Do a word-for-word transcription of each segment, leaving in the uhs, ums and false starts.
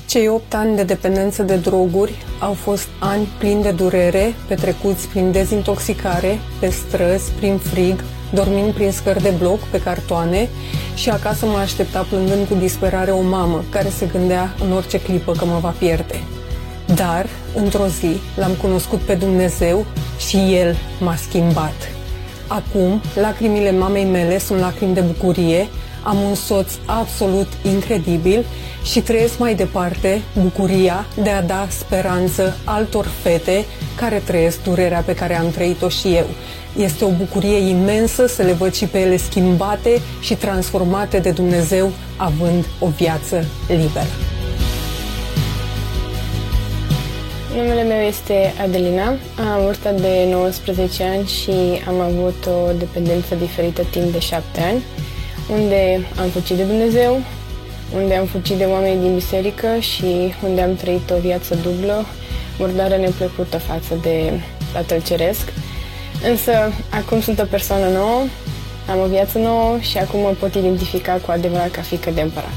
Cei opt ani de dependență de droguri au fost ani plini de durere, petrecuți prin dezintoxicare, pe străzi, prin frig, dormind prin scări de bloc, pe cartoane, și acasă mă aștepta plângând cu disperare o mamă care se gândea în orice clipă că mă va pierde. Dar, într-o zi, l-am cunoscut pe Dumnezeu și El m-a schimbat. Acum, lacrimile mamei mele sunt lacrimi de bucurie, am un soț absolut incredibil și trăiesc mai departe bucuria de a da speranță altor fete care trăiesc durerea pe care am trăit-o și eu. Este o bucurie imensă să le văd și pe ele schimbate și transformate de Dumnezeu, având o viață liberă. Numele meu este Adelina, am vârsta de nouăsprezece ani și am avut o dependență diferită timp de șapte ani, unde am fugit de Dumnezeu, unde am fugit de oameni din biserică și unde am trăit o viață dublă, murdare neplăcută față de Tatăl Ceresc. Însă, acum sunt o persoană nouă, am o viață nouă și acum mă pot identifica cu adevărat ca fiică de împărat.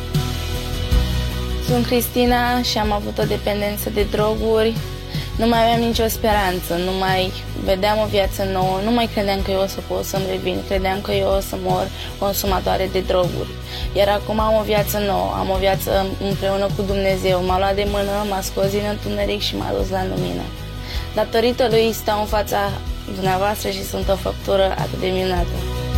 Sunt Cristina și am avut o dependență de droguri. Nu mai aveam nicio speranță, nu mai vedeam o viață nouă, nu mai credeam că eu o să pot să-mi revin, credeam că eu o să mor consumatoare de droguri. Iar acum am o viață nouă, am o viață împreună cu Dumnezeu, m-a luat de mână, m-a scos din întuneric și m-a dus la lumină. Datorită lui stau în fața dumneavoastră și sunt o făptură atât de minunată.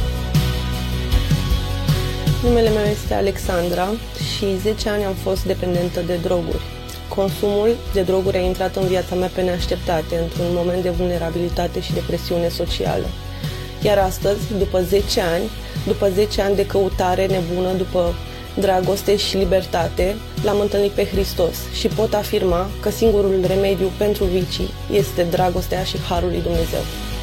Numele meu este Alexandra și zece ani am fost dependentă de droguri. Consumul de droguri a intrat în viața mea pe neașteptate, într-un moment de vulnerabilitate și depresiune socială. Iar astăzi, după zece ani, după zece ani de căutare nebună, după dragoste și libertate, l-am întâlnit pe Hristos și pot afirma că singurul remediu pentru vicii este dragostea și harul lui Dumnezeu.